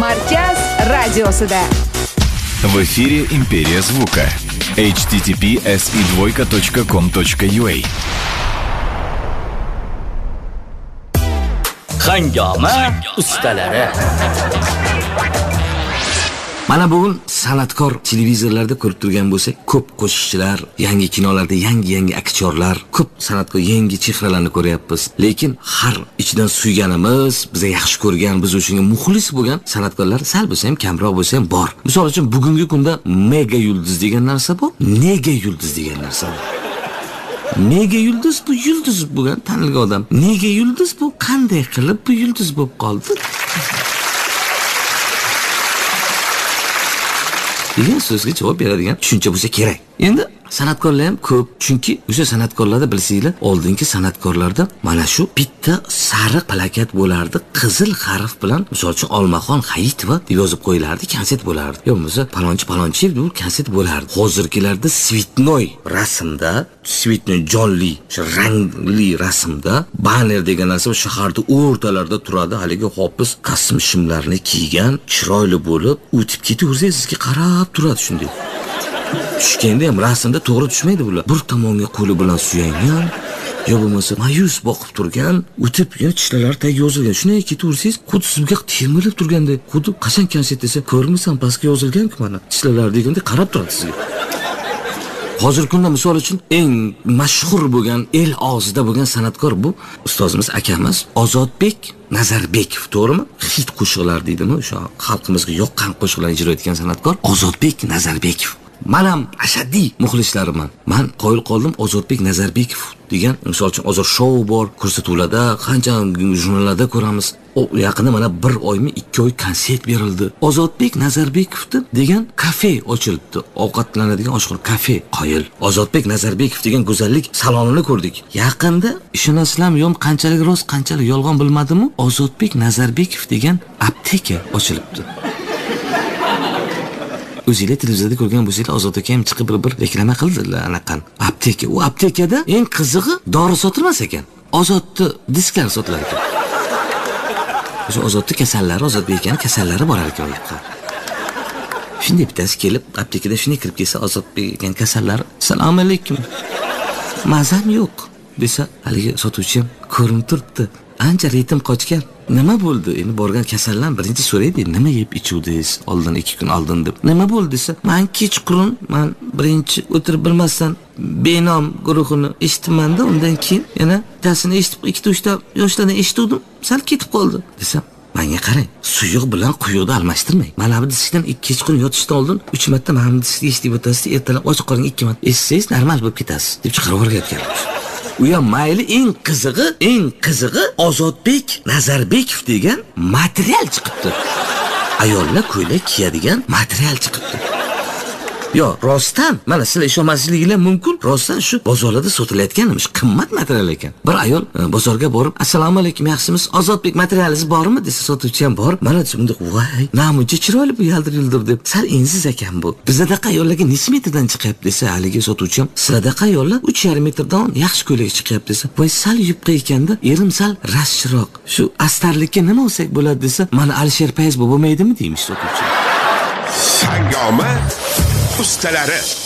Markaz radiosida. В эфире «Империя звука». https://2.com.ua Hangama ustalari. Mana bugun san'atkor televizorlarda ko'rib turgan bo'lsak, ko'p qo'shiqchilar, yangi kinolarda yangi aktyorlar, ko'p san'atkor yangi chehralarni ko'ryapmiz. Lekin har ichidan suyganimiz, biza yaxshi ko'rgan, biz uchun muxlis bo'lgan san'atkorlar sal bo'lsa ham kamroq bo'lsa ham bor. Misol uchun bugungi kunda mega yulduz degan narsa bor, nega yulduz degan narsa bor. Nega yulduz bu yulduz bo'lgan tanilgan odam. Nega yulduz bu qanday qilib bu yulduz bo'lib qoldi? degan so'zga javob beradigan tushuncha bo'lsa kerak. Endi san'atkorlar ham ko'p, chunki o'sha san'atkorlarda bilsanglar, oldingi san'atkorlarda mana shu bitta sariq plakat bo'lardi, qizil harf bilan, misol uchun Olmaxon Hayitova deb yozib qo'yilardi, konsert bo'lardi. Yo bo'lmasa palonchi deb konsert bo'lardi. Hozirgilarda svitnoy rasmda, svitnoy jonli, o'sha rangli rasmda banner degan narsa shaharda o'rtalarida turadi, haligi hofiz kostyum shimlarni kiygan, chiroyli bo'lib, o'tib ketaversangiz sizga qarab turadi shunday. Tushganda ham rasmda to'g'ri tushmaydi bular. Bir tomonga qo'li bilan suyangan, yo bo'lmasa mayus boqib turgan, o'tib tishlari tagiga yozilgan. Shunday ketaversangiz, xuddi sizga termilib turgandek, xuddi qachon konsert desa, ko'rmisan pastga yozilgan-ku mana. Tishlari deganda qarab turadi sizga. Hozirgi kunda misol uchun eng mashhur bo'lgan, el og'zida bo'lgan san'atkor bu ustozimiz akamiz Ozodbek Nazarbekov, to'g'rimi? Hit qo'shiqlar deydimi, o'sha xalqimizga yoqqan qo'shiqlarni ijro etgan san'atkor Ozodbek Nazarbekov. Men ham ashaddiy muxlislariman. Men qoyil qoldim Ozodbek Nazarbekov degan, misol uchun Ozod show bor, ko'rsatuvlarda, qancha jurnallarda ko'ramiz. O yaqinda mana 1 oymi 2 oy konsert berildi. Ozodbek Nazarbekovda degan kafe ochildi. Ovqatlanadigan oshxona kafe qoyil. Ozodbek Nazarbekov degan go'zallik salonini ko'rdik. Yaqinda ishonasizlarmi, yo'q qanchalik rost, qanchalik yolg'on bilmadimmi, Ozodbek Nazarbekov degan apteka ochilibdi. O'zinglar televizorda ko'rgan bo'lsanglar, Ozod aka ham chiqib bir reklama qildilar anaqan. Apteka. U aptekada eng qizig'i dori sotilmas ekan. Ozodda disklar sotilar ekan. O'sha Ozodda kasallari, Ozodbek akaning kasallari bor ekan u yoqqa. Shunday bittasi kelib, aptekada shunday kirib kelsa, Ozodbek akaning kasallari, "Assalomu alaykum. Mazam yo'q" desa, haligi sotuvchi ham ko'rinib turibdi. Ancha ritim qochgan. Nima bo'ldi? Endi borgan kasallar birinchi so'raydi, nima yeb ichuvdingiz oldin 2 kun oldin deb. Nima bo'ldi desa, men kechqurun, men birinchi o'tirib bilmasdan benom guruhini eshitdim-da, undan keyin yana tasini eshitib 2-3 ta yoshlardan eshitdim, sal ketib qoldi desam, menga qarang, suyuq bilan quyuqni almashtirmang. Mana bu diskdan kechqurun yotishdan oldin 3 marta mana bu diskni eshitib o'tasiz, ertalab ochiq qoling 2 marta eshitsangiz normal bo'lib ketasiz deb chiqarib o'rgatganlar. U ham mayli, eng qizig'i Ozodbek Nazarbekov degan material chiqibdi. Ayollar ko'ylak kiyadigan material chiqibdi. Yo, rostdan, mana sizlar ishonmasligingiz mumkin, rostdan shu bozorlarda sotilayotganmish, qimmat material ekan. Bir ayol bozorga borib, "Assalomu alaykum, yaxshimisiz? Ozodbek materialingiz bormi?" desa, sotuvchi ham bor. Mana shunda, "Voy, namuncha chiroyli bu yaldir-yuldir" deb. Sal ensiz ekan bu. Bizdaqa ayollarga necha metrdan chiqyapti desa, haligi sotuvchi ham, "Sizlardaqa ayollar 3,5 metrdan yaxshi ko'ylak chiqyapti" desa, "Voy, sal yupqa ekanda, erim sal rashchiroq. Shu astarlikka nima olsak bo'ladi" desa, "Mana Alisher Payiz bo'lmaydimi" deymish sotuvchi. Hangama ustalari.